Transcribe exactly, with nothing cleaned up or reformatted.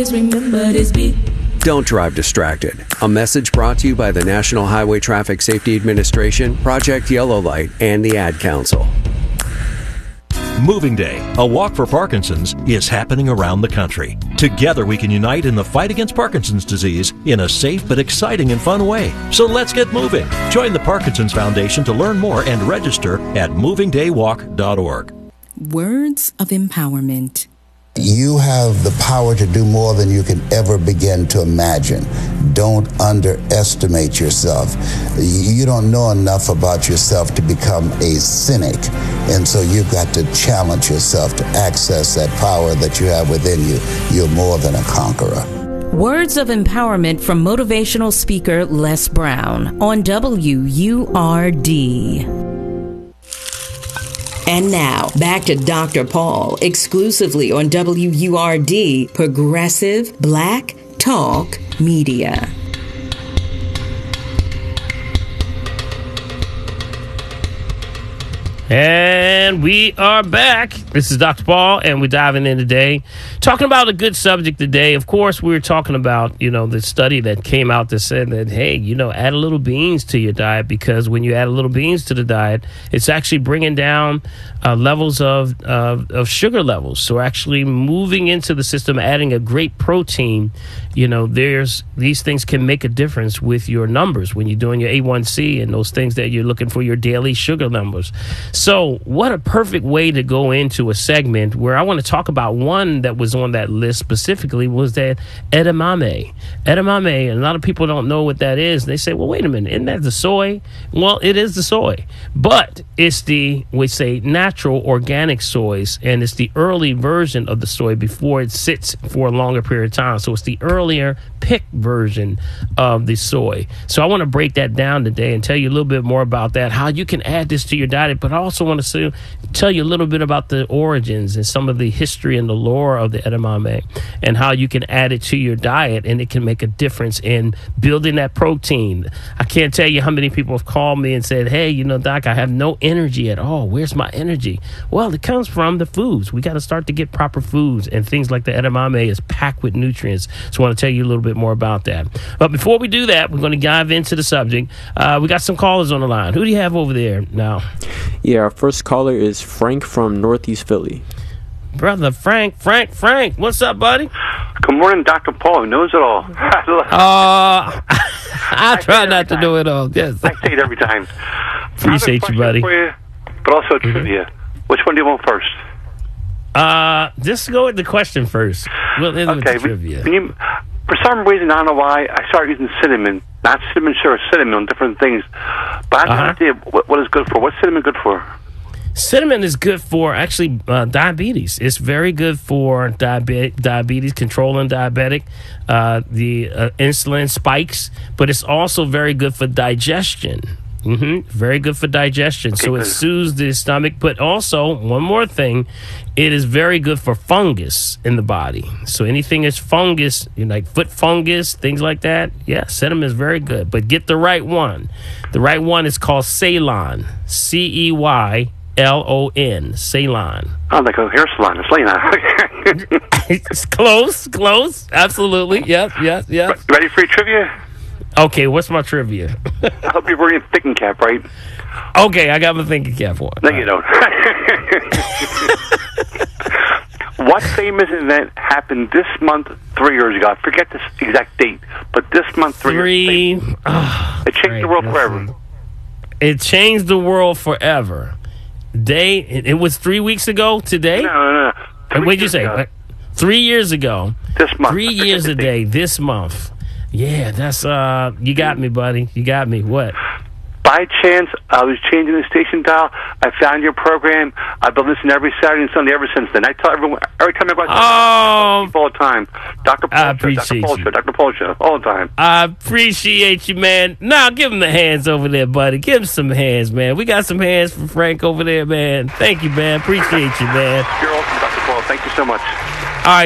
Remember this beat. Don't drive distracted. A message brought to you by the National Highway Traffic Safety Administration, Project Yellow Light, and the Ad Council. Moving Day, a walk for Parkinson's, is happening around the country. Together we can unite in the fight against Parkinson's disease in a safe but exciting and fun way. So let's get moving. Join the Parkinson's Foundation to learn more and register at moving day walk dot org. Words of empowerment. You have the power to do more than you can ever begin to imagine. Don't underestimate yourself. You don't know enough about yourself to become a cynic. And so you've got to challenge yourself to access that power that you have within you. You're more than a conqueror. Words of empowerment from motivational speaker Les Brown on W U R D. And now, back to Doctor Paul, exclusively on W U R D, Progressive Black Talk Media. And we are back. This is Doctor Paul, and we're diving in today, talking about a good subject today. Of course, we were talking about, you know, the study that came out that said that, hey, you know, add a little beans to your diet, because when you add a little beans to the diet, it's actually bringing down uh, levels of, uh, of sugar levels. So actually moving into the system, adding a great protein, you know, there's these things can make a difference with your numbers when you're doing your A one C and those things that you're looking for, your daily sugar numbers. So what a perfect way to go into a segment where I want to talk about one that was on that list specifically, was that edamame. Edamame, and a lot of people don't know what that is. They say, well, wait a minute, isn't that the soy? Well, it is the soy, but it's the, we say, natural organic soys, and it's the early version of the soy before it sits for a longer period of time. So it's the earlier picked version of the soy. So I want to break that down today and tell you a little bit more about that, how you can add this to your diet, but I also want to tell you a little bit about the origins and some of the history and the lore of the edamame and how you can add it to your diet, and it can make a difference in building that protein. I can't tell you how many people have called me and said, hey, you know, Doc, I have no energy at all. Where's my energy? Well, it comes from the foods. We got to start to get proper foods, and things like the edamame is packed with nutrients. So I want to tell you a little bit more about that. But before we do that, we're going to dive into the subject. Uh, we got some callers on the line. Who do you have over there now? Yeah, our first caller is Frank from Northeast Philly. Brother Frank, Frank, Frank, what's up, buddy? Good morning, Doctor Paul, who knows it all. uh, I try not to know it all. Yes. I say it every time. Appreciate you, buddy. For you, but also mm-hmm. trivia. Which one do you want first? Uh, just go with the question first. We'll end okay, with the trivia. When you, for some reason, I don't know why, I started using cinnamon. Not cinnamon sugar, cinnamon on different things. But I have uh-huh. no idea what, what is good for. What's cinnamon good for? Cinnamon is good for, actually, uh, diabetes. It's very good for diabe- diabetes, controlling diabetic, uh, the uh, insulin spikes, but it's also very good for digestion. Mm-hmm. Very good for digestion. Okay, so it soothes the stomach, but also, one more thing, it is very good for fungus in the body. So anything that's fungus, you know, like foot fungus, things like that, yeah, cinnamon is very good. But get the right one. The right one is called Ceylon. C E Y L O N. Ceylon. Oh, like a hair salon. It's Ceylon. It's close, close. Absolutely. Yep, yep, yep. Ready for your trivia? Okay, what's my trivia? I hope you're wearing a thinking cap, right? Okay, I got my thinking cap on. No, you don't. What famous event happened this month three years ago? I forget the exact date, but this month three, three years ago. Oh, it changed great. the world Let's forever. See. It changed the world forever. Day, it, it was three weeks ago today? No, no, no. What did you say? Ago. Three years ago. This month. Three years a day, this month. Yeah, that's, uh, you got me, buddy. You got me. What? By chance, I was changing the station dial. I found your program. I've been listening every Saturday and Sunday ever since then. I tell everyone, every time I go out, oh, all the time. Doctor Paul I appreciate Show, Doctor Paul you. Show, Doctor Paul Show, all the time. I appreciate you, man. Now, give him the hands over there, buddy. Give him some hands, man. We got some hands for Frank over there, man. Thank you, man. Appreciate you, man. You're awesome, Doctor Paul. Thank you so much.